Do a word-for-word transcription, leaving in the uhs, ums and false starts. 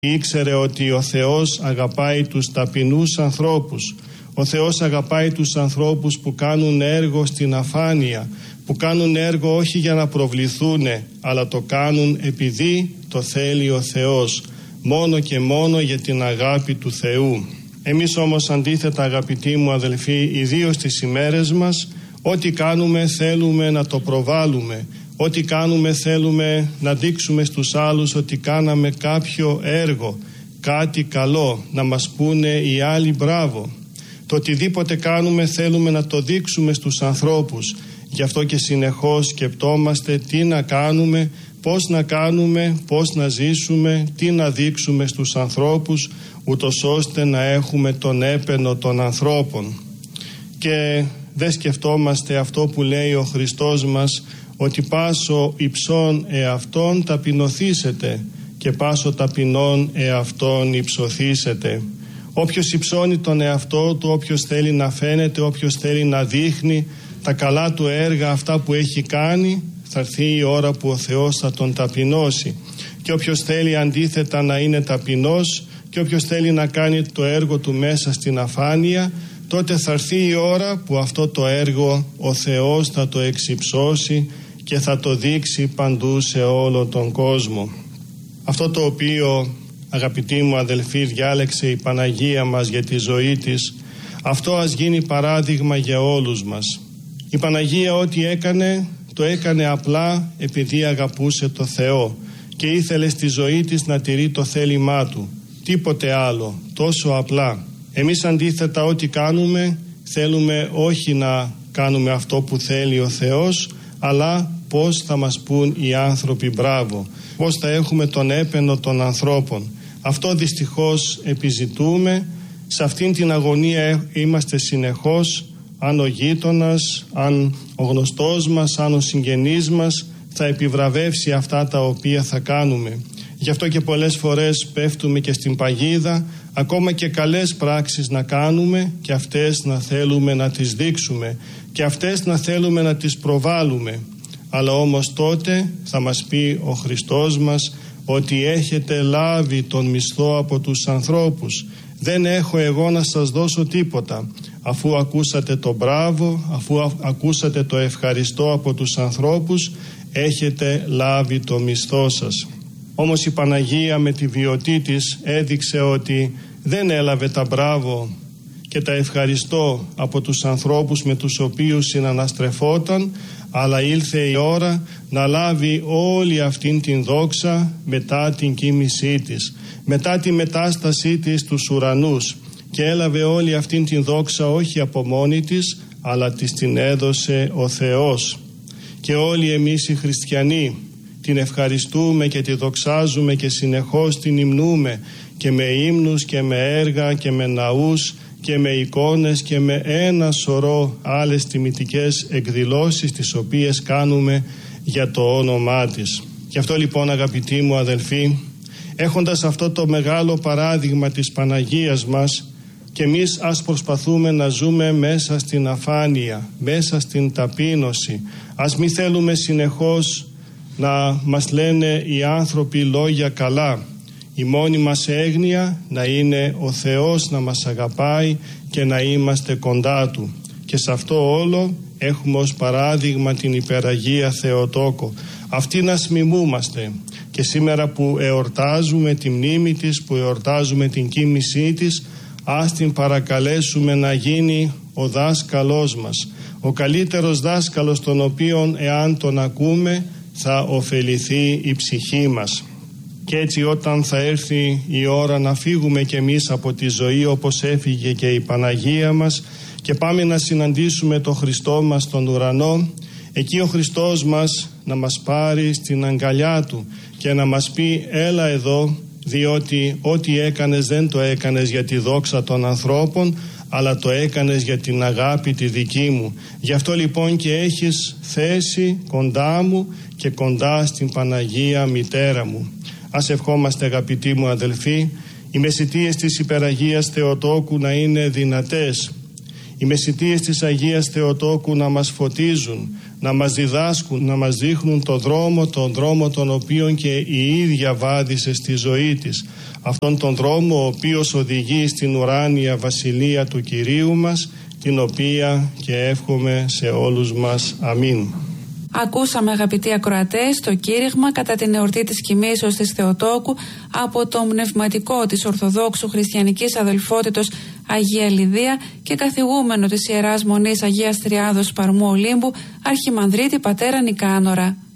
Ήξερε ότι ο Θεός αγαπάει τους ταπεινούς ανθρώπους. Ο Θεός αγαπάει τους ανθρώπους που κάνουν έργο στην αφάνεια, που κάνουν έργο όχι για να προβληθούν, αλλά το κάνουν επειδή το θέλει ο Θεός, μόνο και μόνο για την αγάπη του Θεού. Εμείς όμως αντίθετα, αγαπητοί μου αδελφοί, ιδίως στις ημέρες μας, ό,τι κάνουμε θέλουμε να το προβάλλουμε. Ό,τι κάνουμε θέλουμε να δείξουμε στους άλλους ότι κάναμε κάποιο έργο, κάτι καλό, να μας πούνε οι άλλοι μπράβο. Το οτιδήποτε κάνουμε θέλουμε να το δείξουμε στους ανθρώπους. Γι' αυτό και συνεχώς σκεπτόμαστε τι να κάνουμε, πώς να κάνουμε, πώς να ζήσουμε, τι να δείξουμε στους ανθρώπους, ούτως ώστε να έχουμε τον έπαινο των ανθρώπων. Και δεν σκεφτόμαστε αυτό που λέει ο Χριστός μας, ότι πάσο υψών εαυτόν ταπεινωθήσετε και πάσο ταπεινών εαυτόν υψωθήσετε. Όποιος υψώνει τον εαυτό του, όποιος θέλει να φαίνεται, όποιος θέλει να δείχνει τα καλά του έργα, αυτά που έχει κάνει, θα έρθει η ώρα που ο Θεός θα τον ταπεινώσει. Και όποιος θέλει αντίθετα να είναι ταπεινός και όποιος θέλει να κάνει το έργο του μέσα στην αφάνεια, τότε θα έρθει η ώρα που αυτό το έργο ο Θεός θα το εξυψώσει και θα το δείξει παντού σε όλο τον κόσμο. Αυτό το οποίο, αγαπητοί μου αδελφοί, διάλεξε η Παναγία μας για τη ζωή της, αυτό ας γίνει παράδειγμα για όλους μας. Η Παναγία ό,τι έκανε, το έκανε απλά επειδή αγαπούσε το Θεό και ήθελε στη ζωή της να τηρεί το θέλημά Του. Τίποτε άλλο, τόσο απλά. Εμείς αντίθετα ό,τι κάνουμε, θέλουμε όχι να κάνουμε αυτό που θέλει ο Θεός, αλλά πώς θα μας πούν οι άνθρωποι μπράβο, πώς θα έχουμε τον έπαινο των ανθρώπων. Αυτό δυστυχώς επιζητούμε, σε αυτήν την αγωνία είμαστε συνεχώς, αν ο γείτονας, αν ο γνωστός μας, αν ο συγγενής μας θα επιβραβεύσει αυτά τα οποία θα κάνουμε. Γι' αυτό και πολλές φορές πέφτουμε και στην παγίδα, ακόμα και καλές πράξεις να κάνουμε και αυτές να θέλουμε να τις δείξουμε και αυτές να θέλουμε να τις προβάλλουμε. Αλλά όμως τότε θα μας πει ο Χριστός μας ότι έχετε λάβει τον μισθό από τους ανθρώπους. Δεν έχω εγώ να σας δώσω τίποτα. Αφού ακούσατε το μπράβο, αφού ακούσατε το ευχαριστώ από τους ανθρώπους, έχετε λάβει το μισθό σας. Όμως η Παναγία με τη βιωτή της έδειξε ότι δεν έλαβε τα μπράβο και τα ευχαριστώ από τους ανθρώπους με τους οποίους συναναστρεφόταν, αλλά ήλθε η ώρα να λάβει όλη αυτήν την δόξα μετά την κοίμησή της, μετά τη μετάστασή της στους ουρανούς, και έλαβε όλη αυτήν την δόξα όχι από μόνη της, αλλά της την έδωσε ο Θεός. Και όλοι εμείς οι χριστιανοί την ευχαριστούμε και τη δοξάζουμε και συνεχώς την υμνούμε και με ύμνους και με έργα και με ναούς και με εικόνες και με ένα σωρό άλλες τιμητικές εκδηλώσεις τις οποίες κάνουμε για το όνομά της. Γι' αυτό λοιπόν, αγαπητοί μου αδελφοί, έχοντας αυτό το μεγάλο παράδειγμα της Παναγίας μας, και εμείς ας προσπαθούμε να ζούμε μέσα στην αφάνεια, μέσα στην ταπείνωση. Ας μην θέλουμε συνεχώς να μας λένε οι άνθρωποι λόγια καλά. Η μόνη μας έγνοια να είναι ο Θεός να μας αγαπάει και να είμαστε κοντά Του. Και σε αυτό όλο έχουμε ως παράδειγμα την υπεραγία Θεοτόκο. Αυτή να μιμούμαστε. Και σήμερα που εορτάζουμε τη μνήμη της, που εορτάζουμε την κοίμησή της, ας την παρακαλέσουμε να γίνει ο δάσκαλός μας. Ο καλύτερος δάσκαλος, τον οποίον εάν τον ακούμε θα ωφεληθεί η ψυχή μας. Και έτσι όταν θα έρθει η ώρα να φύγουμε κι εμείς από τη ζωή όπως έφυγε και η Παναγία μας και πάμε να συναντήσουμε τον Χριστό μας στον ουρανό, εκεί ο Χριστός μας να μας πάρει στην αγκαλιά Του και να μας πει έλα εδώ, διότι ό,τι έκανες δεν το έκανες για τη δόξα των ανθρώπων, αλλά το έκανες για την αγάπη τη δική μου. Γι' αυτό λοιπόν και έχεις θέση κοντά μου και κοντά στην Παναγία Μητέρα μου. Ας ευχόμαστε, αγαπητοί μου αδελφοί, οι μεσητείες της υπεραγίας Θεοτόκου να είναι δυνατές, οι μεσητείες της Αγίας Θεοτόκου να μας φωτίζουν, να μας διδάσκουν, να μας δείχνουν τον δρόμο, τον δρόμο τον οποίο και η ίδια βάδισε στη ζωή της. Αυτόν τον δρόμο ο οποίος οδηγεί στην ουράνια βασιλεία του Κυρίου μας, την οποία και εύχομαι σε όλους μας. Αμήν. Ακούσαμε, αγαπητοί ακροατές, το κήρυγμα κατά την εορτή της Κοιμήσεως της Θεοτόκου από το Πνευματικό της Ορθοδόξου Χριστιανικής Αδελφότητος Αγία Λιδία και καθηγούμενο της Ιεράς Μονής Αγίας Τριάδος Παρμού Ολύμπου, Αρχιμανδρίτη πατέρα Νικάνορα.